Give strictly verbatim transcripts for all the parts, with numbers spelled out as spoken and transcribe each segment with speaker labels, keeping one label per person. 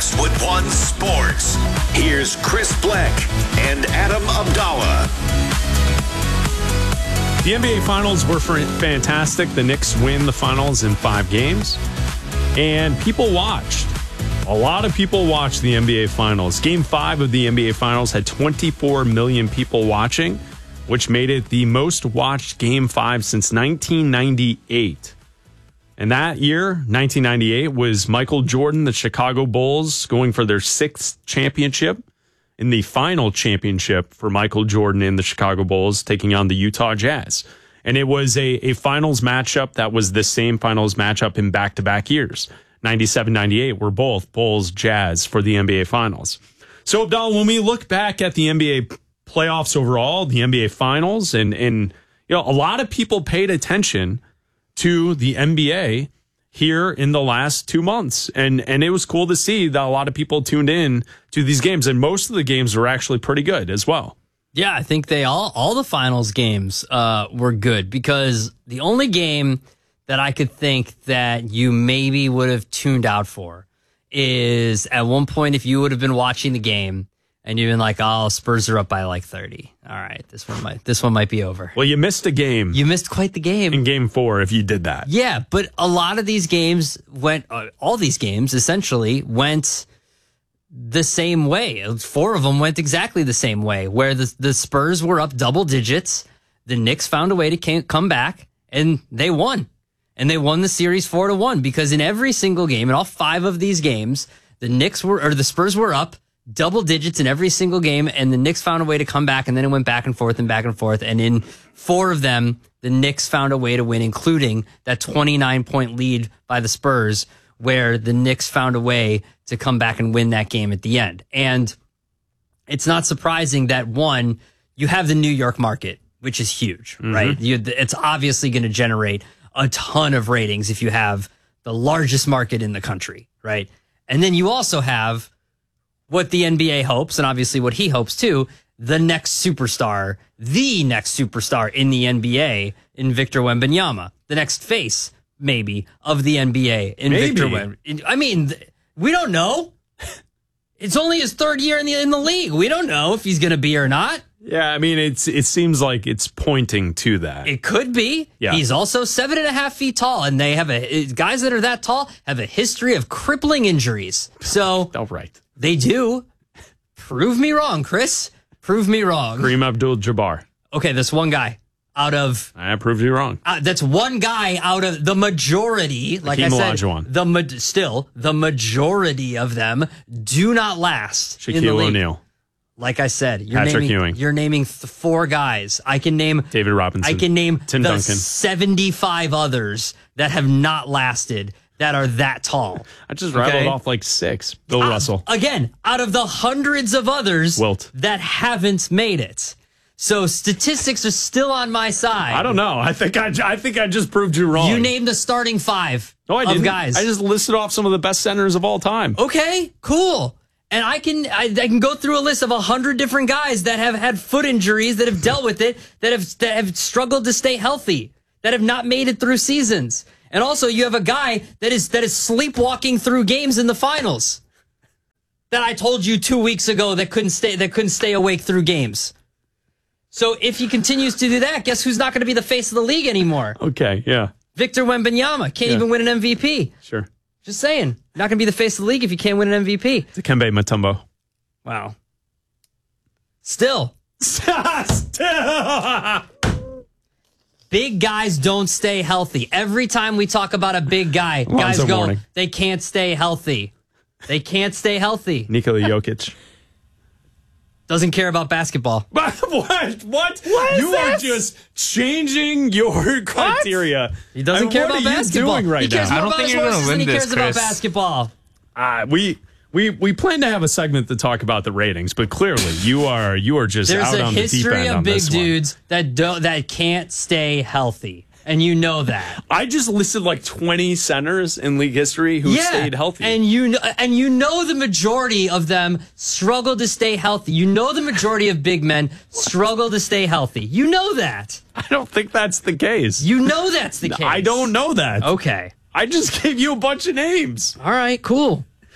Speaker 1: Westwood One Sports. Here's Chris Black and Adam Abdallah.
Speaker 2: The N B A Finals were fantastic. The Knicks win the finals in five games. And people watched. A lot of people watched the N B A Finals. Game five of the N B A Finals had twenty-four million people watching, which made it the most watched Game five since nineteen ninety-eight. And that year, nineteen ninety-eight, was Michael Jordan, the Chicago Bulls, going for their sixth championship. In the final championship for Michael Jordan and the Chicago Bulls, taking on the Utah Jazz. And it was a, a finals matchup that was the same finals matchup in back-to-back years. ninety-seven ninety-eight were both Bulls Jazz for the N B A Finals. So, Abdallah, when we look back at the N B A playoffs overall, the N B A Finals, and, and you know, a lot of people paid attention to the N B A here in the last two months. And and it was cool to see that a lot of people tuned in to these games. And most of the games were actually pretty good as well.
Speaker 3: Yeah, I think they all, all the finals games uh, were good, because the only game that I could think that you maybe would have tuned out for is at one point, if you would have been watching the game and you've been like, oh, Spurs are up by like thirty. All right, this one might this one might be over.
Speaker 2: Well, you missed a game.
Speaker 3: You missed quite the game.
Speaker 2: In game four, if you did that.
Speaker 3: Yeah, but a lot of these games went, uh, all these games essentially went the same way. Four of them went exactly the same way, where the, the Spurs were up double digits. The Knicks found a way to came, come back, and they won. And they won the series four to one, because in every single game, in all five of these games, the Knicks were, or the Spurs were up double digits in every single game, and the Knicks found a way to come back, and then it went back and forth and back and forth. And in four of them, the Knicks found a way to win, including that twenty-nine point lead by the Spurs, where the Knicks found a way to come back and win that game at the end. And it's not surprising that, one, you have the New York market, which is huge, mm-hmm. right? You, it's obviously going to generate a ton of ratings if you have the largest market in the country, right? And then you also have what the N B A hopes, and obviously what he hopes too, the next superstar, the next superstar in the N B A in Victor Wembanyama, the next face, maybe, of the N B A in
Speaker 2: maybe.
Speaker 3: Victor Wembanyama. I mean, we don't know. It's only his third year in the in the league. We don't know if he's going to be or not.
Speaker 2: Yeah, I mean, it's it seems like it's pointing to that.
Speaker 3: It could be.
Speaker 2: Yeah.
Speaker 3: He's also seven and a half feet tall, and they have a guys that are that tall have a history of crippling injuries. So,
Speaker 2: all right,
Speaker 3: they do. Prove me wrong, Chris. Prove me wrong.
Speaker 2: Kareem Abdul-Jabbar.
Speaker 3: Okay, that's one guy out of.
Speaker 2: I proved you wrong.
Speaker 3: Uh, that's one guy out of the majority. Like
Speaker 2: Hakeem
Speaker 3: I said,
Speaker 2: Olajuwon.
Speaker 3: the ma- still the majority of them do not last.
Speaker 2: Shaquille O'Neal.
Speaker 3: Like I said, you're
Speaker 2: Patrick
Speaker 3: naming,
Speaker 2: Ewing.
Speaker 3: You're naming th- four guys. I can name
Speaker 2: David Robinson.
Speaker 3: I can name
Speaker 2: Tim
Speaker 3: the
Speaker 2: Duncan.
Speaker 3: seventy-five others that have not lasted that are that tall.
Speaker 2: I just rattled
Speaker 3: Okay?
Speaker 2: off like six. Bill
Speaker 3: Uh,
Speaker 2: Russell.
Speaker 3: Again, out of the hundreds of others
Speaker 2: Wilt.
Speaker 3: that haven't made it. So statistics are still on my side.
Speaker 2: I don't know. I think I, I think I just proved you wrong.
Speaker 3: You named the starting five
Speaker 2: no, I
Speaker 3: of
Speaker 2: didn't.
Speaker 3: guys.
Speaker 2: I just listed off some of the best centers of all time.
Speaker 3: Okay, cool. And I can I, I can go through a list of a hundred different guys that have had foot injuries, that have dealt with it, that have that have struggled to stay healthy, that have not made it through seasons. And also, you have a guy that is that is sleepwalking through games in the finals. That I told you two weeks ago that couldn't stay that couldn't stay awake through games. So if he continues to do that, guess who's not going to be the face of the league anymore?
Speaker 2: Okay, yeah.
Speaker 3: Victor Wembanyama can't
Speaker 2: Yeah.
Speaker 3: even win an M V P.
Speaker 2: Sure.
Speaker 3: Just saying, not going to be the face of the league if you can't win an M V P.
Speaker 2: Dikembe Mutombo.
Speaker 3: Wow. Still.
Speaker 2: Still.
Speaker 3: Big guys don't stay healthy. Every time we talk about a big guy, guys
Speaker 2: Lonzo
Speaker 3: go,
Speaker 2: Mourning.
Speaker 3: they can't stay healthy. They can't stay healthy.
Speaker 2: Nikola Jokic.
Speaker 3: Doesn't care about basketball.
Speaker 2: what? What? What you
Speaker 3: is
Speaker 2: are
Speaker 3: this?
Speaker 2: just changing your criteria.
Speaker 3: He doesn't
Speaker 2: I mean,
Speaker 3: care
Speaker 2: what
Speaker 3: about
Speaker 2: are you
Speaker 3: basketball.
Speaker 2: doing right
Speaker 3: he cares
Speaker 2: now?
Speaker 3: more
Speaker 4: I don't
Speaker 3: about
Speaker 4: think
Speaker 3: his
Speaker 4: you're gonna
Speaker 3: horses than he
Speaker 4: win this,
Speaker 3: cares about
Speaker 4: Chris.
Speaker 3: basketball.
Speaker 2: Uh, we we we plan to have a segment to talk about the ratings, but clearly you are you are just
Speaker 3: There's
Speaker 2: out
Speaker 3: a
Speaker 2: on the deep
Speaker 3: history
Speaker 2: end
Speaker 3: of
Speaker 2: on
Speaker 3: big
Speaker 2: this one.
Speaker 3: dudes that don't that can't stay healthy, and you know that.
Speaker 2: I just listed like twenty centers in league history who stayed healthy.
Speaker 3: And you know, and you know the majority of them struggle to stay healthy. You know the majority of big men struggle to stay healthy. You know that.
Speaker 2: I don't think that's the case.
Speaker 3: You know that's the case.
Speaker 2: I don't know that.
Speaker 3: Okay.
Speaker 2: I just gave you a bunch of names.
Speaker 3: All right, cool.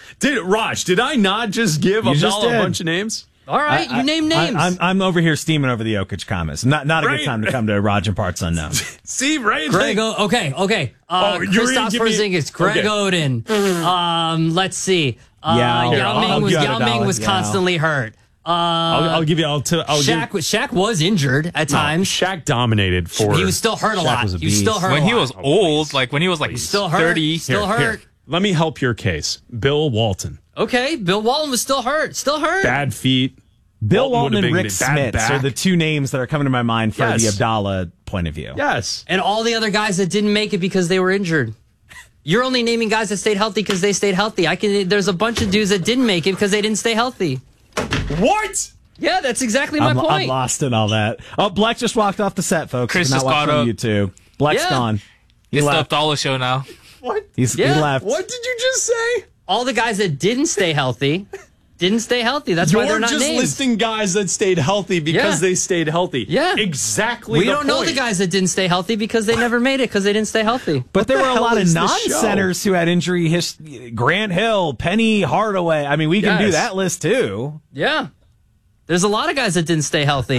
Speaker 2: Did Raj? Did I not just give
Speaker 4: You just
Speaker 2: Abdallah a
Speaker 4: did.
Speaker 2: bunch of names?
Speaker 3: All right,
Speaker 4: I-
Speaker 3: you name
Speaker 4: I-
Speaker 3: names.
Speaker 4: I, I'm, I'm over here steaming over the Jokic comments. Not not a
Speaker 2: Right.
Speaker 4: good time to come to Raj and Parts Unknown.
Speaker 2: See, right?
Speaker 3: Greg,
Speaker 2: Like-
Speaker 3: o- okay, okay. Uh,
Speaker 2: Oh, you're gonna
Speaker 3: Kristaps
Speaker 2: give me-
Speaker 3: Porzingis, Greg
Speaker 2: Okay.
Speaker 3: Oden. Um, let's see. Uh,
Speaker 4: Yao. Here,
Speaker 3: Yao
Speaker 4: I'll-
Speaker 3: Ming
Speaker 4: I'll
Speaker 3: was
Speaker 4: give it a
Speaker 3: Yao Ming
Speaker 4: dollar.
Speaker 3: was
Speaker 4: Yao.
Speaker 3: constantly hurt. Uh,
Speaker 2: I'll, I'll give you. I'll. T- I'll
Speaker 3: Shaq,
Speaker 2: give.
Speaker 3: Shaq was injured at
Speaker 2: No,
Speaker 3: times.
Speaker 2: Shaq dominated for.
Speaker 3: He was still hurt a
Speaker 4: Shaq
Speaker 3: lot.
Speaker 4: was a
Speaker 3: he was still
Speaker 4: beast.
Speaker 3: hurt
Speaker 5: When
Speaker 3: a
Speaker 5: he
Speaker 3: lot.
Speaker 5: was old, like when he was like
Speaker 3: still hurt.
Speaker 5: thirty.
Speaker 3: Still
Speaker 2: Here,
Speaker 3: hurt.
Speaker 2: here. Let me help your case. Bill Walton,
Speaker 3: Okay, Bill Walton was still hurt. Still hurt.
Speaker 2: bad feet.
Speaker 4: Bill
Speaker 2: Walton
Speaker 4: Walton and
Speaker 2: would've
Speaker 4: Rick
Speaker 2: been bad
Speaker 4: Smits are
Speaker 2: back.
Speaker 4: the two names that are coming to my mind for
Speaker 2: Yes.
Speaker 4: the Abdallah point of view.
Speaker 2: Yes.
Speaker 3: And all the other guys that didn't make it because they were injured. You're only naming guys that stayed healthy because they stayed healthy. I can. There's a bunch of dudes that didn't make it because they didn't stay healthy.
Speaker 2: What?
Speaker 3: Yeah, that's exactly my
Speaker 4: I'm,
Speaker 3: point.
Speaker 4: I'm lost in all that. Oh, Black just walked off the set, folks.
Speaker 5: Chris
Speaker 4: If you're
Speaker 5: just
Speaker 4: not watching
Speaker 5: got
Speaker 4: on
Speaker 5: up.
Speaker 4: YouTube. Black's
Speaker 3: Yeah.
Speaker 4: gone. He
Speaker 5: It's the
Speaker 4: left.
Speaker 5: Abdallah show now.
Speaker 2: What?
Speaker 4: He's,
Speaker 3: Yeah.
Speaker 4: He left.
Speaker 2: What did you just say?
Speaker 3: All the guys that didn't stay healthy didn't stay healthy. That's why
Speaker 2: You're
Speaker 3: they're not
Speaker 2: just
Speaker 3: named.
Speaker 2: listing guys that stayed healthy because
Speaker 3: Yeah.
Speaker 2: they stayed healthy.
Speaker 3: Yeah.
Speaker 2: Exactly.
Speaker 3: we
Speaker 2: the
Speaker 3: don't know
Speaker 2: point.
Speaker 3: the guys that didn't stay healthy because they never made it because they didn't stay healthy.
Speaker 4: But there
Speaker 2: the
Speaker 4: were a
Speaker 2: hell
Speaker 4: lot of
Speaker 2: is this show?
Speaker 4: non-centers who had injury history. Grant Hill, Penny Hardaway. I mean, we can do
Speaker 2: Yes.
Speaker 4: that list too.
Speaker 3: Yeah. There's a lot of guys that didn't stay healthy.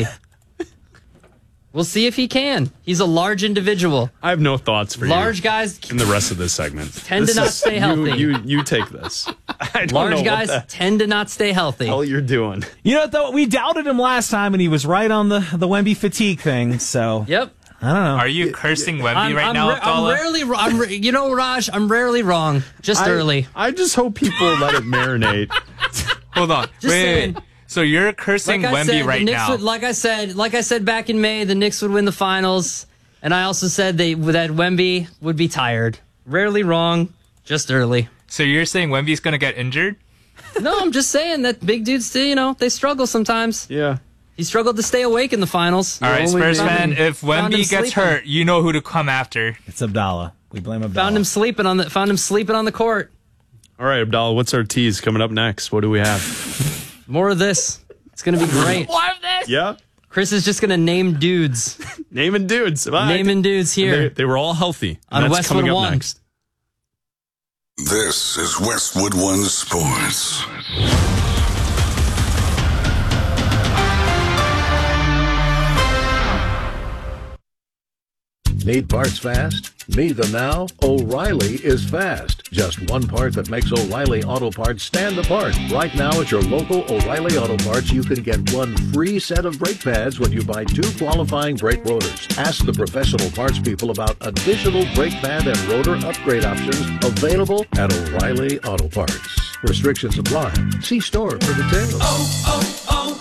Speaker 3: We'll see if he can. He's a large individual.
Speaker 2: I have no thoughts for
Speaker 3: Large
Speaker 2: you
Speaker 3: guys,
Speaker 2: in the rest of this segment.
Speaker 3: Tend to
Speaker 2: This
Speaker 3: not
Speaker 2: is-
Speaker 3: stay
Speaker 2: you-
Speaker 3: healthy.
Speaker 2: You, you take this. I don't know
Speaker 3: large
Speaker 2: what
Speaker 3: guys
Speaker 2: the
Speaker 3: tend to not stay healthy.
Speaker 2: hell you're doing.
Speaker 4: You know, though, we doubted him last time, and he was right on the the Wemby fatigue thing. So
Speaker 3: Yep.
Speaker 4: I don't know.
Speaker 5: Are you cursing Wemby
Speaker 3: I'm,
Speaker 5: right
Speaker 3: I'm,
Speaker 5: now,
Speaker 3: ra- I'm
Speaker 5: Abdallah?
Speaker 3: rarely, wr- I'm, ra- you know, Raj, I'm rarely wrong. Just
Speaker 2: I,
Speaker 3: early.
Speaker 2: I just hope people let it marinate.
Speaker 5: Hold on.
Speaker 3: Just
Speaker 5: wait,
Speaker 3: saying.
Speaker 5: wait. So you're cursing
Speaker 3: Like I
Speaker 5: Wemby
Speaker 3: said,
Speaker 5: right
Speaker 3: the Knicks
Speaker 5: now.
Speaker 3: would, like I said, like I said back in May, the Knicks would win the finals, and I also said they that Wemby would be tired. Rarely wrong, just early.
Speaker 5: So you're saying Wemby's going to get injured?
Speaker 3: No, I'm just saying that big dudes, still, you know, they struggle sometimes.
Speaker 2: Yeah.
Speaker 3: He struggled to stay awake in the finals.
Speaker 5: All right,
Speaker 2: only
Speaker 5: Spurs
Speaker 2: found
Speaker 5: fan,
Speaker 3: him-
Speaker 5: if
Speaker 3: found him
Speaker 5: Wemby gets
Speaker 3: sleeping.
Speaker 5: hurt, you know who to come after.
Speaker 4: It's Abdallah. We blame Abdallah.
Speaker 3: Found him sleeping on the found him sleeping on the court.
Speaker 2: All right, Abdallah, what's our tease coming up next? What do we have?
Speaker 3: More of this. It's gonna be great.
Speaker 2: Yeah.
Speaker 3: Chris is just gonna name dudes,
Speaker 2: Naming dudes. Bye.
Speaker 3: naming dudes
Speaker 2: And They,
Speaker 3: here.
Speaker 2: they were all healthy.
Speaker 3: On
Speaker 2: And that's
Speaker 3: Westwood
Speaker 2: coming up
Speaker 3: One.
Speaker 2: next.
Speaker 1: This is Westwood One Sports.
Speaker 6: Need parts fast? Need them now? O'Reilly is fast. Just one part that makes O'Reilly Auto Parts stand apart. Right now at your local O'Reilly Auto Parts, you can get one free set of brake pads when you buy two qualifying brake rotors. Ask the professional parts people about additional brake pad and rotor upgrade options available at O'Reilly Auto Parts. Restrictions apply. See store for details.
Speaker 7: oh,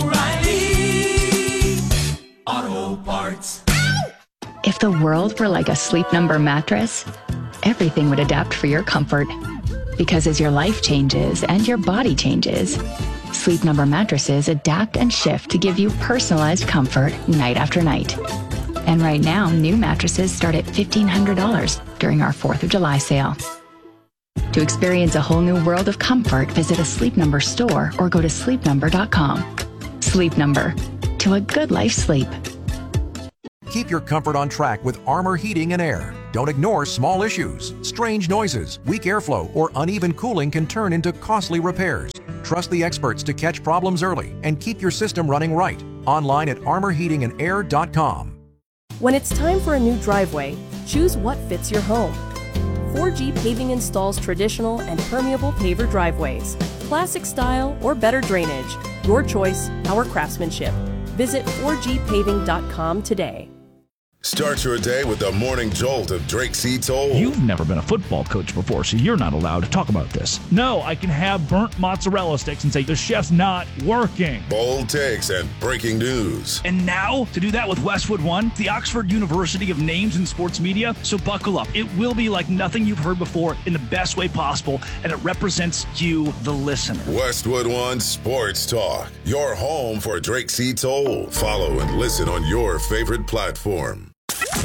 Speaker 7: oh, O'Reilly Auto Parts.
Speaker 8: If the world were like a Sleep Number mattress, everything would adapt for your comfort. Because as your life changes and your body changes, Sleep Number mattresses adapt and shift to give you personalized comfort night after night. And right now, new mattresses start at fifteen hundred dollars during our fourth of July sale. To experience a whole new world of comfort, visit a Sleep Number store or go to sleep number dot com. Sleep Number. To a good life sleep.
Speaker 9: Keep your comfort on track with Armor Heating and Air. Don't ignore small issues. Strange noises, weak airflow, or uneven cooling can turn into costly repairs. Trust the experts to catch problems early and keep your system running right. Online at armor heating and air dot com.
Speaker 10: When it's time for a new driveway, choose what fits your home. four G Paving installs traditional and permeable paver driveways, classic style or better drainage. Your choice, our craftsmanship. Visit four G paving dot com today.
Speaker 1: Start your day with the morning jolt of Drake C. Toll.
Speaker 11: You've never been a football coach before, so you're not allowed to talk about this. No, I can have burnt mozzarella sticks and say the chef's not working.
Speaker 1: Bold takes and breaking news.
Speaker 11: And now, to do that with Westwood One, the Oxford University of Names in Sports Media, so buckle up. It will be like nothing you've heard before in the best way possible, and it represents you, the listener.
Speaker 1: Westwood One Sports Talk, your home for Drake C. Toll. Follow and listen on your favorite platform.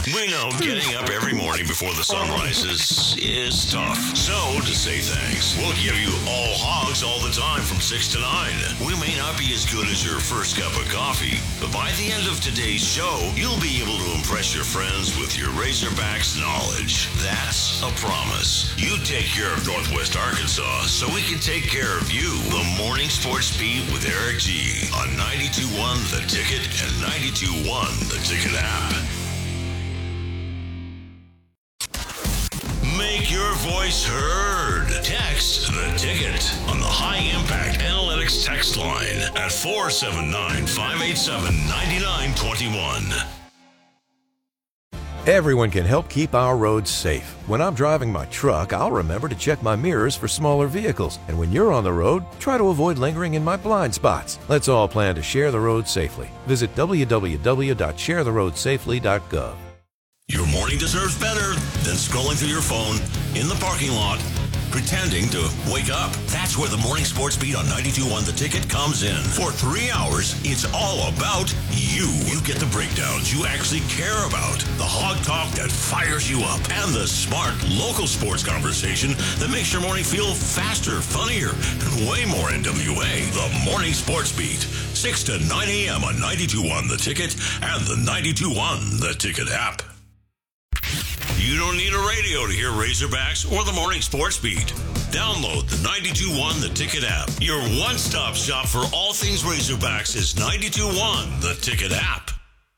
Speaker 12: We know getting up every morning before the sun rises is tough. So, to say thanks, we'll give you all hogs all the time from six to nine. We may not be as good as your first cup of coffee, but by the end of today's show, you'll be able to impress your friends with your Razorbacks knowledge. That's a promise. You take care of Northwest Arkansas so we can take care of you. The Morning Sports Beat with Eric G on ninety-two point one The Ticket and ninety-two point one The Ticket app. Make your voice heard. Text The Ticket on the High Impact Analytics text line at four seven nine, five eight seven, nine nine two one.
Speaker 9: Everyone can help keep our roads safe. When I'm driving my truck, I'll remember to check my mirrors for smaller vehicles. And when you're on the road, try to avoid lingering in my blind spots. Let's all plan to share the road safely. Visit w w w dot share the road safely dot gov.
Speaker 12: Your morning deserves better than scrolling through your phone in the parking lot, pretending to wake up. That's where the Morning Sports Beat on ninety-two point one The Ticket comes in. For three hours, it's all about you. You get the breakdowns you actually care about, the hog talk that fires you up, and the smart local sports conversation that makes your morning feel faster, funnier, and way more N W A. The Morning Sports Beat, six to nine a.m. on ninety-two point one The Ticket and the ninety-two point one The Ticket app. You don't need a radio to hear Razorbacks or the Morning Sports Beat. Download the ninety-two point one The Ticket app. Your one-stop shop for all things Razorbacks is ninety-two point one The Ticket app.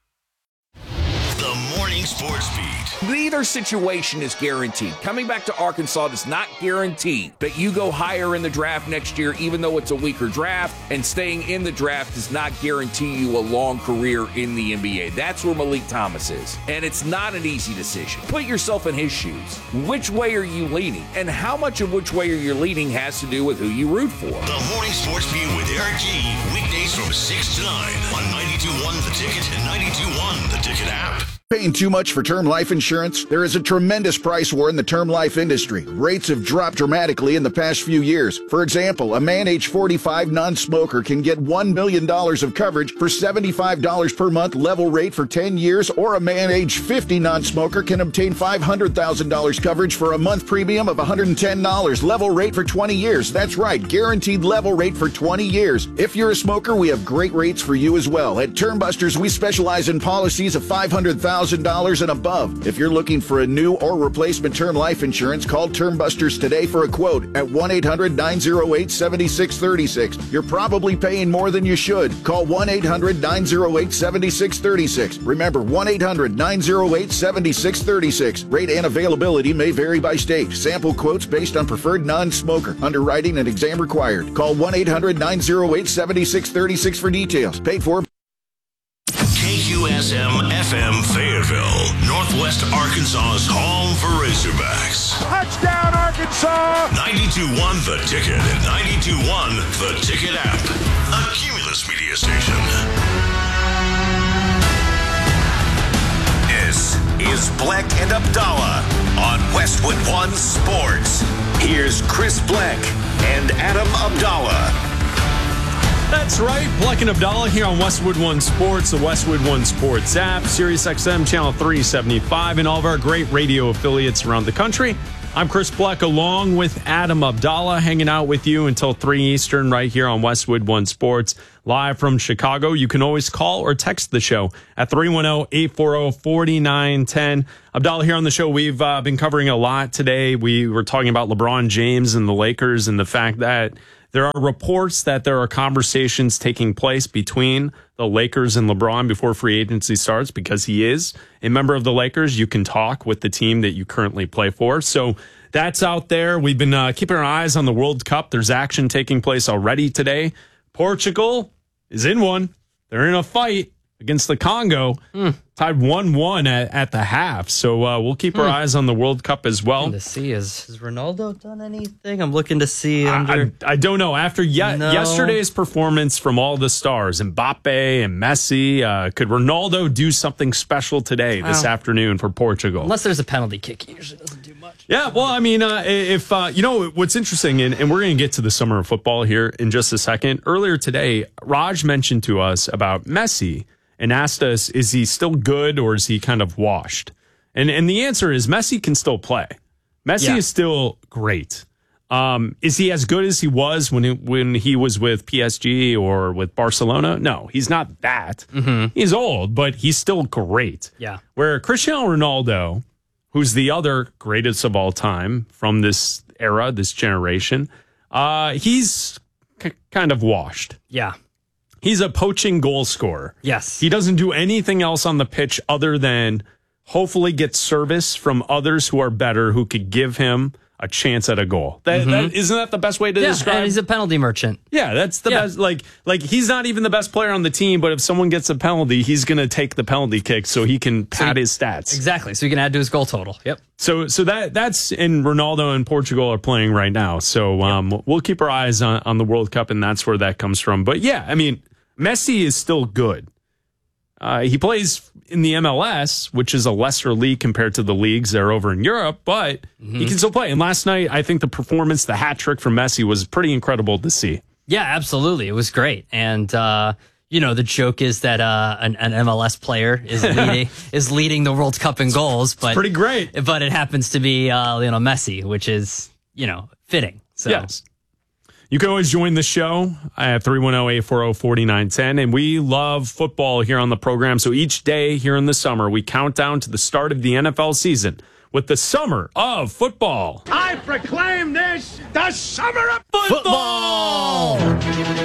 Speaker 12: The Morning Sports Beat.
Speaker 13: Neither situation is guaranteed. Coming back to Arkansas does not guarantee that you go higher in the draft next year, even though it's a weaker draft, and staying in the draft does not guarantee you a long career in the N B A. That's where Malik Thomas is, and it's not an easy decision. Put yourself in his shoes. Which way are you leaning? And how much of which way you're leaning has to do with who you root for.
Speaker 12: The Morning Sports Beat with Eric G. Weekdays from six to nine on ninety-two point one The Ticket and ninety-two point one The Ticket app.
Speaker 14: Paying too much for term life insurance? There is a tremendous price war in the term life industry. Rates have dropped dramatically in the past few years. For example, a man age forty-five non-smoker can get one million dollars of coverage for seventy-five dollars per month level rate for ten years, or a man age fifty non-smoker can obtain five hundred thousand dollars coverage for a month premium of one hundred ten dollars level rate for twenty years. That's right, guaranteed level rate for twenty years. If you're a smoker, we have great rates for you as well. At Term Busters, we specialize in policies of five hundred thousand dollars and above. If you're looking for a new or replacement term life insurance, call Term Busters today for a quote at one eight hundred, nine oh eight, seven six three six. You're probably paying more than you should. Call one eight hundred, nine oh eight, seven six three six. Remember, one eight hundred, nine oh eight, seven six three six. Rate and availability may vary by state. Sample quotes based on preferred non-smoker. Underwriting and exam required. Call one eight hundred, nine oh eight, seven six three six for details. Paid for.
Speaker 12: K Q S M F M Fayetteville, Northwest Arkansas's home for Razorbacks.
Speaker 15: Touchdown, Arkansas!
Speaker 12: ninety-two point one The Ticket and ninety-two point one The Ticket app. A Cumulus media station.
Speaker 1: This is Bleck and Abdallah on Westwood One Sports. Here's Chris Bleck and Adam Abdallah.
Speaker 2: That's right, Bleck and Abdallah here on Westwood One Sports, the Westwood One Sports app, Sirius X M channel three seventy-five, and all of our great radio affiliates around the country. I'm Chris Bleck along with Adam Abdallah, hanging out with you until three Eastern right here on Westwood One Sports, live from Chicago. You can always call or text the show at three one zero, eight four zero, four nine one zero. Abdallah, here on the show, we've uh, been covering a lot today. We were talking about LeBron James and the Lakers and the fact that there are reports that there are conversations taking place between the Lakers and LeBron before free agency starts, because he is a member of the Lakers. You can talk with the team that you currently play for. So that's out there. We've been uh, keeping our eyes on the World Cup. There's action taking place already today. Portugal is in one. They're in a fight against the Congo, mm. tied one one at, at the half. So uh, we'll keep mm. our eyes on the World Cup as well.
Speaker 3: To see, has, has Ronaldo done anything? I'm looking to see. Under...
Speaker 2: I, I, I don't know. After ye-
Speaker 3: no.
Speaker 2: yesterday's performance from all the stars, Mbappe and Messi, uh, could Ronaldo do something special today, this wow. afternoon for Portugal?
Speaker 3: Unless there's a penalty kick, he usually doesn't do much.
Speaker 2: Yeah, well, I mean, uh, if, uh, you know, what's interesting, and, and we're going to get to the summer of football here in just a second. Earlier today, Raj mentioned to us about Messi and asked us, is he still good or is he kind of washed? And and the answer is Messi can still play. Messi
Speaker 3: Yeah.
Speaker 2: is still great. Um, is he as good as he was when he, when he was with P S G or with Barcelona? No, he's not that.
Speaker 3: Mm-hmm.
Speaker 2: He's old, but he's still great.
Speaker 3: Yeah.
Speaker 2: Where Cristiano Ronaldo, who's the other greatest of all time from this era, this generation, uh, he's k- kind of washed.
Speaker 3: Yeah.
Speaker 2: He's a poaching goal scorer.
Speaker 3: Yes.
Speaker 2: He doesn't do anything else on the pitch other than hopefully get service from others who are better, who could give him a chance at a goal. That,
Speaker 3: Mm-hmm.
Speaker 2: that isn't that the best way to
Speaker 3: Yeah,
Speaker 2: describe?
Speaker 3: and he's a penalty merchant.
Speaker 2: Yeah, that's the
Speaker 3: Yeah.
Speaker 2: best. Like, like he's not even the best player on the team, but if someone gets a penalty, he's going to take the penalty kick so he can pad
Speaker 3: he-
Speaker 2: his stats.
Speaker 3: Exactly. So you can add to his goal total. Yep.
Speaker 2: So, so that that's and Ronaldo and Portugal are playing right now. So, um, we'll keep our eyes on, on the World Cup, and that's where that comes from. But yeah, I mean, Messi is still good. Uh, he plays in the M L S, which is a lesser league compared to the leagues that are over in Europe, but
Speaker 3: Mm-hmm.
Speaker 2: he can still play. And last night, I think the performance, the hat trick from Messi was pretty incredible to see.
Speaker 3: Yeah, absolutely. It was great. And, uh, you know, the joke is that uh, an, an M L S player is leading is leading the World Cup in goals, but
Speaker 2: pretty great.
Speaker 3: But it happens to be uh, Lionel Messi, which is, you know, fitting. So
Speaker 2: Yes. You can always join the show at three one zero, eight four zero, four nine one zero. And we love football here on the program. So each day here in the summer, we count down to the start of the N F L season with the summer of football.
Speaker 15: I proclaim this the summer of
Speaker 3: football.
Speaker 15: What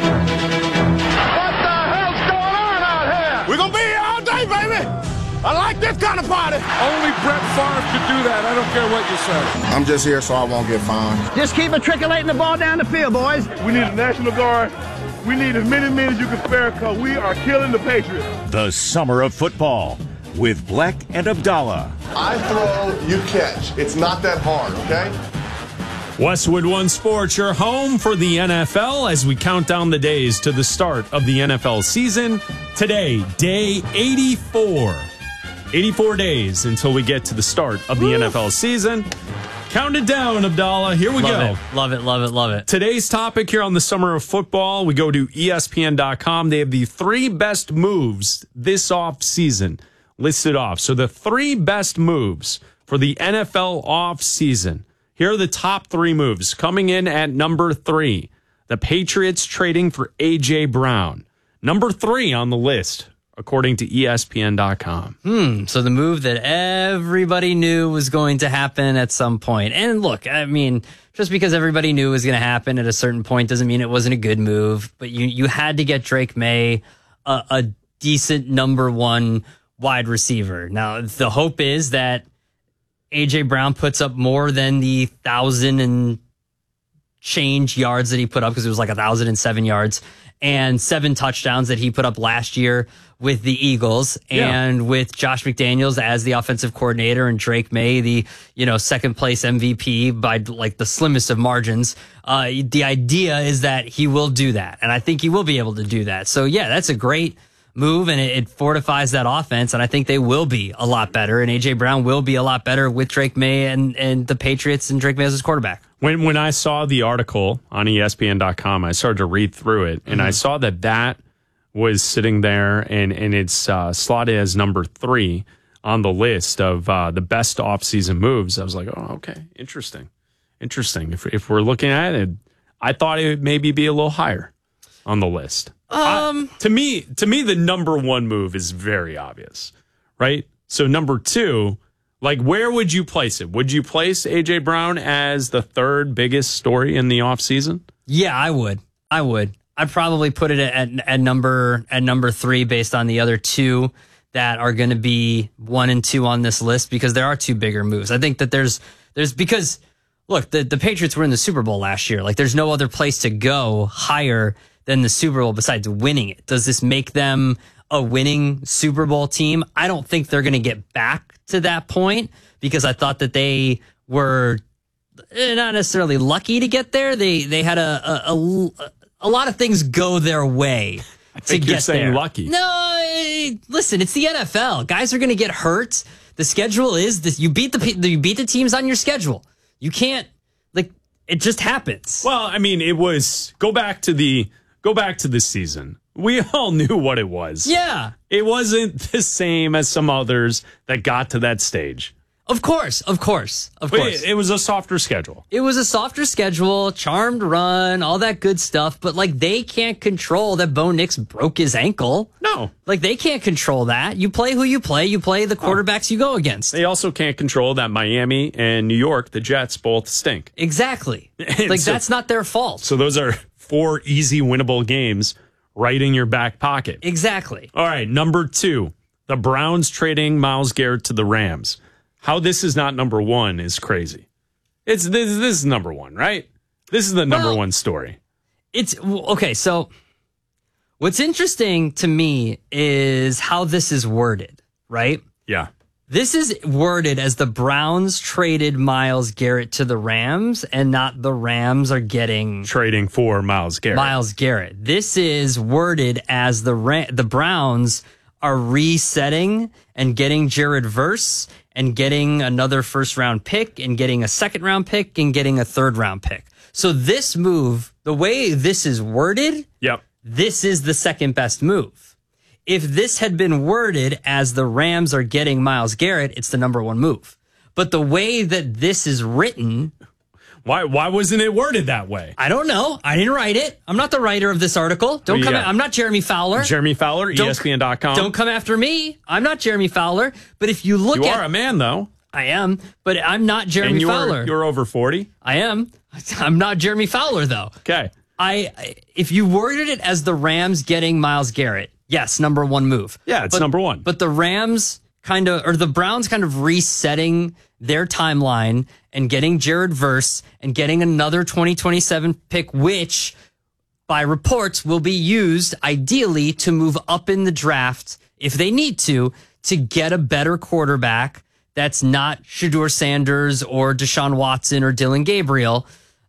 Speaker 15: the hell's going on out here? We're going to be here all day, baby. I like this kind of party. Only Brett Favre could do that. I don't care what you say.
Speaker 16: I'm just here so I won't get fined.
Speaker 15: Just keep matriculating the ball down the field, boys. We need a National Guard. We need as many men as you can spare because we are killing the Patriots.
Speaker 1: The summer of football with Black and Abdallah.
Speaker 17: I throw, you catch. It's not that hard, okay?
Speaker 2: Westwood One Sports, your home for the N F L as we count down the days to the start of the N F L season. Today, day eighty-four. eighty-four days until we get to the start of the Woo. N F L season. Count it down, Abdallah. Here we
Speaker 3: love
Speaker 2: go.
Speaker 3: It. Love it, love it, love it.
Speaker 2: Today's topic here on the Summer of Football, we go to E S P N dot com. They have the three best moves this off season listed off. So the three best moves for the N F L off season. Here are the top three moves. Coming in at number three, the Patriots trading for A J Brown. Number three on the list, according to E S P N dot com.
Speaker 3: Hmm. So the move that everybody knew was going to happen at some point. And look, I mean, just because everybody knew it was going to happen at a certain point doesn't mean it wasn't a good move. But you you had to get Drake May a, a decent number one wide receiver. Now, the hope is that A J Brown puts up more than the thousand and change yards that he put up, because it was like a thousand and seven yards and seven touchdowns that he put up last year with the Eagles,
Speaker 2: Yeah.
Speaker 3: and with Josh McDaniels as the offensive coordinator and Drake May, the, you know, second place M V P by like the slimmest of margins. Uh, the idea is that he will do that. And I think he will be able to do that. So yeah, that's a great move, and it, it fortifies that offense. And I think they will be a lot better, and A J Brown will be a lot better with Drake May and, and the Patriots and Drake May as his quarterback.
Speaker 2: When when I saw the article on E S P N dot com, I started to read through it, and
Speaker 3: Mm-hmm.
Speaker 2: I saw that that was sitting there, and, and it's uh, slotted as number three on the list of uh, the best offseason moves. I was like, oh, okay, interesting. Interesting. If, if we're looking at it, I thought it would maybe be a little higher on the list.
Speaker 3: Um,
Speaker 2: I, to me, to me, the number one move is very obvious, right? So number two, like, where would you place it? Would you place A J Brown as the third biggest story in the offseason?
Speaker 3: Yeah, I would. I would. I'd probably put it at, at number at number three based on the other two that are going to be one and two on this list, because there are two bigger moves. I think that there's there's because look, the, the Patriots were in the Super Bowl last year. Like, there's no other place to go higher than the Super Bowl besides winning it. Does this make them a winning Super Bowl team? I don't think they're going to get back to that point, because I thought that they were not necessarily lucky to get there. They they had a a, a, a lot of things go their way
Speaker 2: I
Speaker 3: to
Speaker 2: think
Speaker 3: get
Speaker 2: you're saying
Speaker 3: there.
Speaker 2: lucky.
Speaker 3: No, eh, listen, it's the N F L. Guys are going to get hurt. The schedule is this. You beat the pe- you beat the teams on your schedule. You can't, like, it just happens.
Speaker 2: Well, I mean, it was go back to the go back to the season. We all knew what it was.
Speaker 3: Yeah.
Speaker 2: It wasn't the same as some others that got to that stage.
Speaker 3: Of course, of course, of
Speaker 2: But
Speaker 3: course.
Speaker 2: It, it was a softer schedule.
Speaker 3: It was a softer schedule, charmed run, all that good stuff. But like, they can't control that Bo Nix broke his ankle.
Speaker 2: No.
Speaker 3: Like, they can't control that. You play who you play. You play the quarterbacks you go against.
Speaker 2: They also can't control that Miami and New York, the Jets, both stink.
Speaker 3: Exactly. Like,
Speaker 2: so,
Speaker 3: that's not their fault.
Speaker 2: So those are four easy winnable games right in your back pocket.
Speaker 3: Exactly.
Speaker 2: All right, number two, the Browns trading Myles Garrett to the Rams. How this is not number one is crazy. It's this, this is number one, right? This is the number
Speaker 3: Well,
Speaker 2: one story.
Speaker 3: It's okay. So what's interesting to me is how this is worded, right?
Speaker 2: Yeah.
Speaker 3: This is worded as the Browns traded Myles Garrett to the Rams and not the Rams are getting
Speaker 2: trading for Myles Garrett.
Speaker 3: Myles Garrett. This is worded as the Ra- the Browns are resetting and getting Jared Verse and getting another first round pick and getting a second round pick and getting a third round pick. So this move, the way this is worded,
Speaker 2: yep,
Speaker 3: this is the second best move. If this had been worded as the Rams are getting Myles Garrett, it's the number one move. But the way that this is written,
Speaker 2: why why wasn't it worded that way?
Speaker 3: I don't know. I didn't write it. I'm not the writer of this article. Don't come.
Speaker 2: Yeah.
Speaker 3: At, I'm not Jeremy Fowler.
Speaker 2: Jeremy Fowler, E S P N dot com.
Speaker 3: Don't come after me. I'm not Jeremy Fowler. But if you look
Speaker 2: you
Speaker 3: at,
Speaker 2: are a man though.
Speaker 3: I am, but I'm not Jeremy
Speaker 2: and you're,
Speaker 3: Fowler.
Speaker 2: You're over forty.
Speaker 3: I am. I'm not Jeremy Fowler though.
Speaker 2: Okay.
Speaker 3: I if you worded it as the Rams getting Myles Garrett, yes, number one move.
Speaker 2: Yeah, it's
Speaker 3: but,
Speaker 2: number one.
Speaker 3: But the Rams kind of, or the Browns kind of resetting their timeline and getting Jared Verse and getting another twenty twenty-seven pick, which by reports will be used ideally to move up in the draft if they need to, to get a better quarterback that's not Shedeur Sanders or Deshaun Watson or Dylan Gabriel,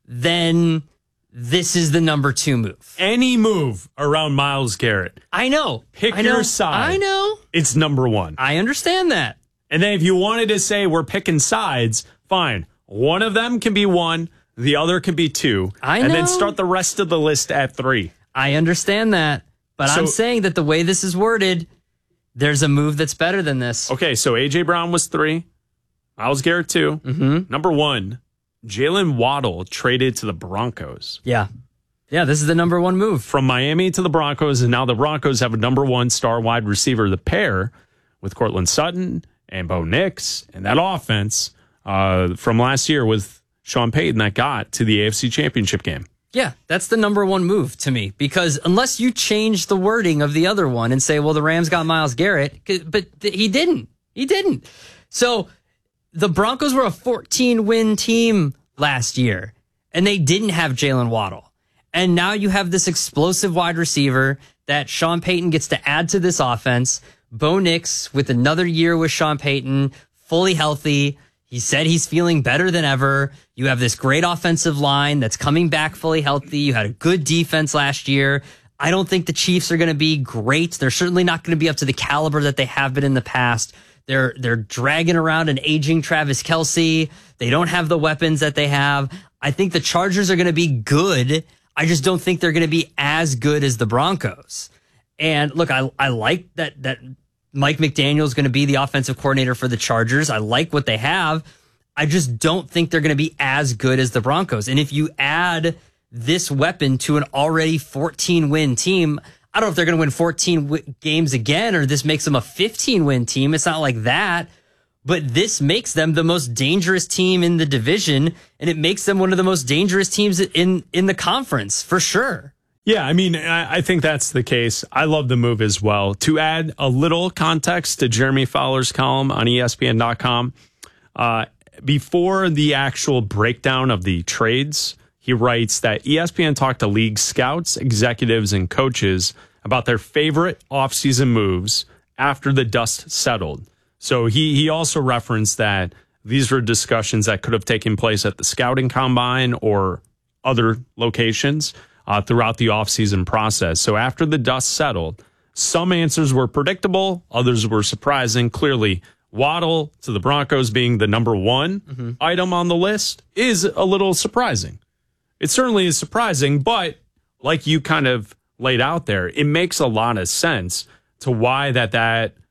Speaker 3: then this is the number two move.
Speaker 2: Any move around Myles Garrett.
Speaker 3: I know.
Speaker 2: Pick
Speaker 3: I know.
Speaker 2: your side.
Speaker 3: I know.
Speaker 2: It's number one.
Speaker 3: I understand that.
Speaker 2: And then if you wanted to say we're picking sides, fine. One of them can be one, the other can be two.
Speaker 3: I
Speaker 2: and
Speaker 3: know.
Speaker 2: then start the rest of the list at three.
Speaker 3: I understand that. But
Speaker 2: So-
Speaker 3: I'm saying that the way this is worded, there's a move that's better than this.
Speaker 2: Okay, so A J Brown was three. Myles Garrett two.
Speaker 3: Mm-hmm.
Speaker 2: Number one, Jalen Waddle traded to the Broncos.
Speaker 3: Yeah. Yeah, this is the number one move.
Speaker 2: From Miami to the Broncos, and now the Broncos have a number one star wide receiver, the pair with Cortland Sutton and Bo Nix, and that offense uh, from last year with Sean Payton that got to the A F C Championship game.
Speaker 3: Yeah, that's the number one move to me, because unless you change the wording of the other one and say, well, the Rams got Myles Garrett, but th- he didn't. He didn't. So the Broncos were a fourteen win team last year, and they didn't have Jalen Waddle. And now you have this explosive wide receiver that Sean Payton gets to add to this offense. Bo Nix with another year with Sean Payton, fully healthy. He said he's feeling better than ever. You have this great offensive line that's coming back fully healthy. You had a good defense last year. I don't think the Chiefs are going to be great. They're certainly not going to be up to the caliber that they have been in the past. They're they're dragging around an aging Travis Kelce. They don't have the weapons that they have. I think the Chargers are going to be good. I just don't think they're going to be as good as the Broncos. And look, I I like that that Mike McDaniel is going to be the offensive coordinator for the Chargers. I like what they have. I just don't think they're going to be as good as the Broncos. And if you add this weapon to an already fourteen win team, I don't know if they're going to win fourteen w- games again, or this makes them a fifteen win team. It's not like that. But this makes them the most dangerous team in the division, and it makes them one of the most dangerous teams in, in the conference, for sure.
Speaker 2: Yeah, I mean, I, I think that's the case. I love the move as well. To add a little context to Jeremy Fowler's column on E S P N dot com, uh, before the actual breakdown of the trades, he writes that E S P N talked to league scouts, executives, and coaches about their favorite offseason moves after the dust settled. So he, he also referenced that these were discussions that could have taken place at the scouting combine or other locations uh, throughout the offseason process. So after the dust settled, some answers were predictable, others were surprising. Clearly, Waddle to the Broncos being the number one mm-hmm. item on the list is a little surprising. It certainly is surprising, but like you kind of laid out there, it makes a lot of sense to why that that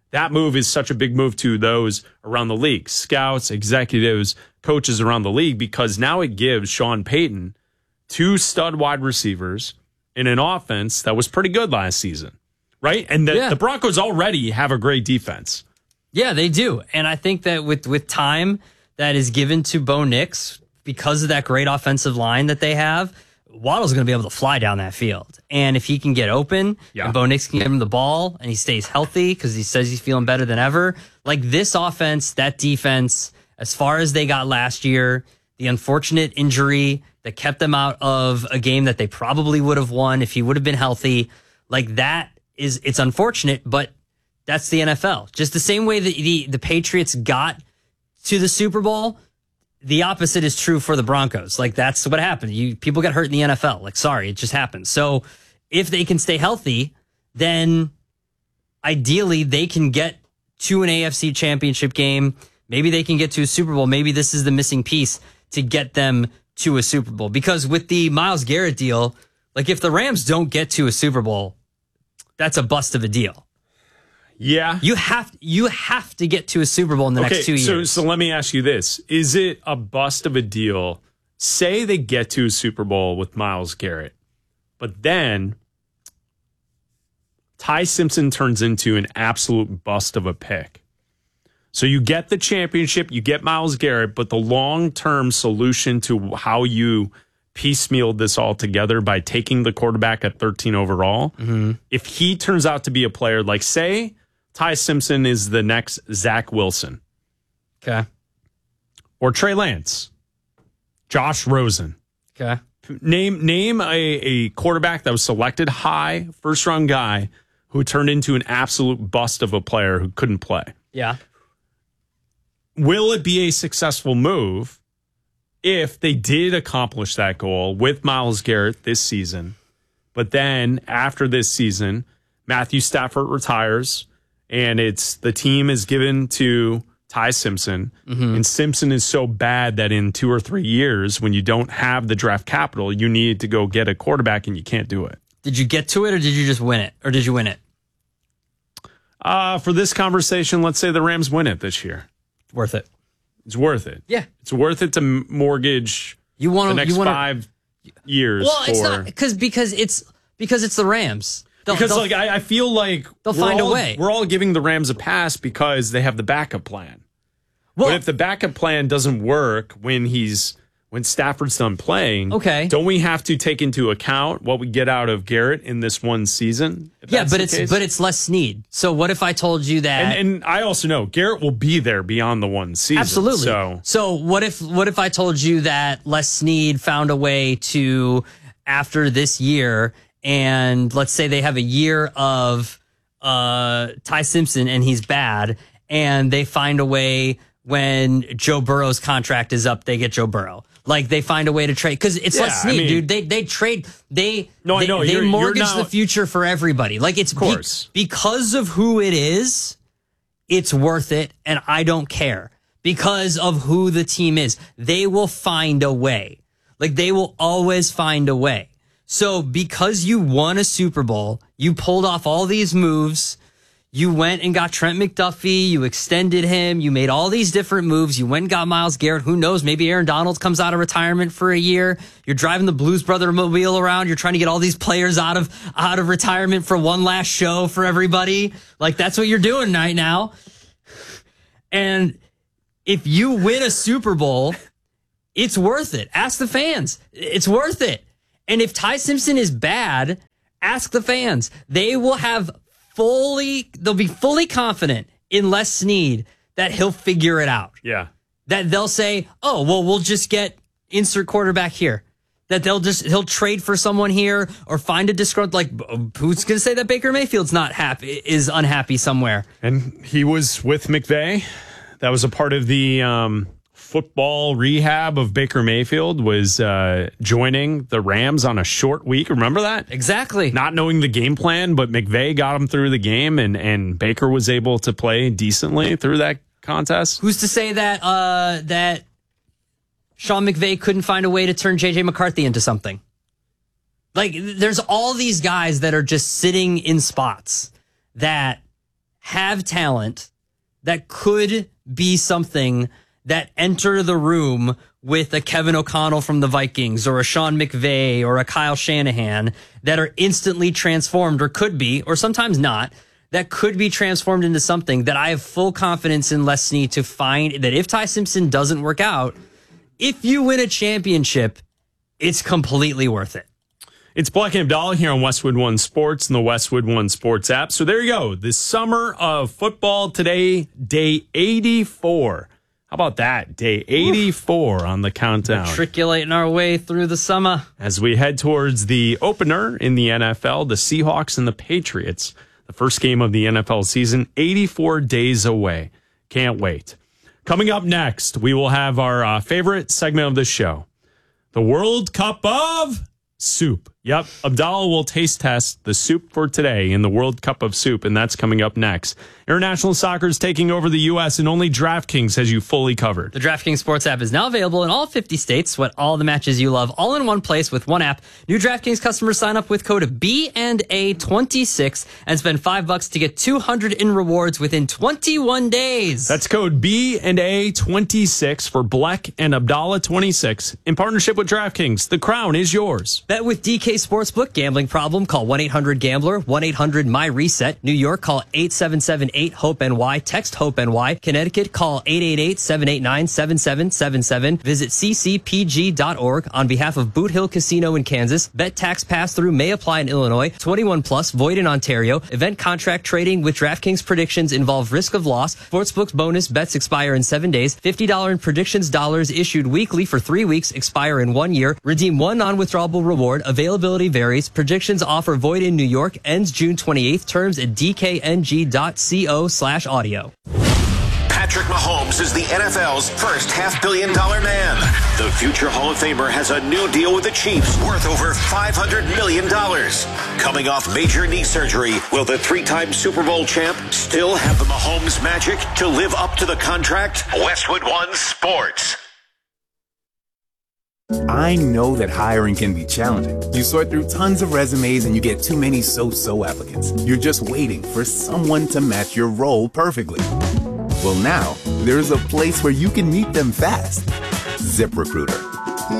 Speaker 2: that move is such a big move to those around the league, scouts, executives, coaches around the league, because now it gives Sean Payton two stud wide receivers in an offense that was pretty good last season, right? And the,
Speaker 3: Yeah.
Speaker 2: the Broncos already have a great defense.
Speaker 3: Yeah, they do. And I think that with, with time that is given to Bo Nix, because of that great offensive line that they have, Waddle's going to be able to fly down that field. And if he can get open,
Speaker 2: Yeah.
Speaker 3: and Bo Nix can give him the ball, and he stays healthy because he says he's feeling better than ever, like this offense, that defense, as far as they got last year, the unfortunate injury that kept them out of a game that they probably would have won if he would have been healthy, like that is, it's unfortunate, but that's the N F L. Just the same way that the, the Patriots got to the Super Bowl, the opposite is true for the Broncos. Like that's what happened. You people get hurt in the N F L. Like, sorry, it just happens. So if they can stay healthy, then ideally they can get to an A F C championship game. Maybe they can get to a Super Bowl. Maybe this is the missing piece to get them to a Super Bowl. Because with the Myles Garrett deal, like if the Rams don't get to a Super Bowl, that's a bust of a deal.
Speaker 2: Yeah.
Speaker 3: You have you have to get to a Super Bowl in the
Speaker 2: Okay,
Speaker 3: next two years.
Speaker 2: So, so let me ask you this. Is it a bust of a deal? Say they get to a Super Bowl with Myles Garrett, but then Ty Simpson turns into an absolute bust of a pick. So you get the championship, you get Myles Garrett, but the long-term solution to how you piecemealed this all together by taking the quarterback at thirteen overall,
Speaker 3: Mm-hmm.
Speaker 2: if he turns out to be a player, like say Ty Simpson is the next Zach Wilson.
Speaker 3: Okay.
Speaker 2: Or Trey Lance. Josh Rosen.
Speaker 3: Okay.
Speaker 2: Name name a, a quarterback that was selected high, first-round guy, who turned into an absolute bust of a player who couldn't play.
Speaker 3: Yeah.
Speaker 2: Will it be a successful move if they did accomplish that goal with Myles Garrett this season, but then after this season, Matthew Stafford retires, and it's the team is given to Ty Simpson,
Speaker 3: Mm-hmm.
Speaker 2: and Simpson is so bad that in two or three years, when you don't have the draft capital, you need to go get a quarterback, and you can't do it.
Speaker 3: Did you get to it, or did you just win it? Or did you win it?
Speaker 2: Uh, for this conversation, let's say the Rams win it this year.
Speaker 3: Worth it.
Speaker 2: It's worth it.
Speaker 3: Yeah.
Speaker 2: It's worth it to mortgage
Speaker 3: you want
Speaker 2: the next
Speaker 3: you wanna,
Speaker 2: five years.
Speaker 3: Well,
Speaker 2: for,
Speaker 3: it's not because because it's because it's the Rams. They'll,
Speaker 2: because
Speaker 3: they'll,
Speaker 2: like I, I feel like
Speaker 3: they'll
Speaker 2: we're
Speaker 3: find
Speaker 2: all,
Speaker 3: a way.
Speaker 2: We're all giving the Rams a pass because they have the backup plan.
Speaker 3: Well,
Speaker 2: but if the backup plan doesn't work when he's when Stafford's done playing,
Speaker 3: okay,
Speaker 2: don't we have to take into account what we get out of Garrett in this one season?
Speaker 3: Yeah, but it's case? but it's Les Snead. So what if I told you that?
Speaker 2: And, and I also know Garrett will be there beyond the one season.
Speaker 3: Absolutely.
Speaker 2: So
Speaker 3: so what if what if I told you that Les Snead found a way to after this year, and let's say they have a year of uh, Ty Simpson and he's bad, and they find a way when Joe Burrow's contract is up, they get Joe Burrow. Like they find a way to trade because it's
Speaker 2: Yeah,
Speaker 3: Les Snead,
Speaker 2: I mean-
Speaker 3: dude. They they trade they
Speaker 2: No, I
Speaker 3: they,
Speaker 2: know.
Speaker 3: they
Speaker 2: You're- you're
Speaker 3: mortgage
Speaker 2: now-
Speaker 3: the future for everybody. Like it's
Speaker 2: Of course.
Speaker 3: be- because of who it is. It's worth it, and I don't care because of who the team is. They will find a way. Like they will always find a way. So because you won a Super Bowl, you pulled off all these moves. You went and got Trent McDuffie. You extended him. You made all these different moves. You went and got Myles Garrett. Who knows? Maybe Aaron Donald comes out of retirement for a year. You're driving the Blues Brother mobile around. You're trying to get all these players out of out of retirement for one last show for everybody. Like that's what you're doing right now. And if you win a Super Bowl, it's worth it. Ask the fans. It's worth it. And if Ty Simpson is bad, ask the fans. They will have fully, they'll be fully confident in Les Snead that he'll figure it out.
Speaker 2: yeah.
Speaker 3: That they'll say, oh, well, we'll just get insert quarterback here. That they'll just, he'll trade for someone here or find a disgruntled, like, who's going to say that Baker Mayfield's not happy, is unhappy somewhere?
Speaker 2: And he was with McVay. That was a part of the um, football rehab of Baker Mayfield, was uh, joining the Rams on a short week. Remember that?
Speaker 3: Exactly.
Speaker 2: Not knowing the game plan, but McVay got him through the game, and, and Baker was able to play decently through that contest.
Speaker 3: Who's to say that uh, that Sean McVay couldn't find a way to turn J J McCarthy into something? Like, there's all these guys that are just sitting in spots that have talent that could be something that enter the room with a Kevin O'Connell from the Vikings or a Sean McVay or a Kyle Shanahan that are instantly transformed, or could be, or sometimes not, that could be transformed into something that I have full confidence in Les Snead to find that if Ty Simpson doesn't work out, if you win a championship, it's completely worth it.
Speaker 2: It's Black and Abdallah here on Westwood One Sports and the Westwood One Sports app. So there you go. The summer of football today, day eighty-four. How about that? Day eighty-four on the countdown.
Speaker 3: Matriculating our way through the summer.
Speaker 2: As we head towards the opener in the N F L, the Seahawks and the Patriots, the first game of the N F L season, eighty-four days away. Can't wait. Coming up next, we will have our uh, favorite segment of the show, the World Cup of Soup. Yep, Abdallah will taste test the soup for today in the World Cup of Soup, and that's coming up next. International soccer is taking over the U S, and only DraftKings has you fully covered.
Speaker 3: The DraftKings Sports app is now available in all fifty states. Sweat all the matches you love, all in one place with one app. New DraftKings customers sign up with code B and A twenty-six and spend five bucks to get two hundred in rewards within twenty-one days.
Speaker 2: That's code B and A twenty-six for Bleck and Abdallah twenty-six in partnership with DraftKings. The crown is yours.
Speaker 3: Bet with D K Sportsbook. Gambling problem? Call one eight hundred gambler, one eight hundred my reset. New York, call eight seven seven eight hope N Y. Text HOPE N Y. Connecticut, call eight eight eight seven eight nine seven seven seven seven. Visit c c p g dot org on behalf of Boot Hill Casino in Kansas. Bet tax pass-through may apply in Illinois. twenty-one plus, void in Ontario. Event contract trading with DraftKings predictions involve risk of loss. Sportsbook's bonus bets expire in seven days. fifty dollars in predictions dollars issued weekly for three weeks, expire in one year. Redeem one non-withdrawable reward. Availability varies. Predictions offer void in New York. Ends June twenty-eighth. Terms at d k n g dot co slash audio.
Speaker 1: Patrick Mahomes is the N F L's first half-billion dollar man. The future Hall of Famer has a new deal with the Chiefs worth over five hundred million dollars. Coming off major knee surgery, will the three-time Super Bowl champ still have the Mahomes magic to live up to the contract? Westwood One Sports.
Speaker 18: I know that hiring can be challenging. You sort through tons of resumes and you get too many so-so applicants. You're just waiting for someone to match your role perfectly. Well, now, there's a place where you can meet them fast. ZipRecruiter.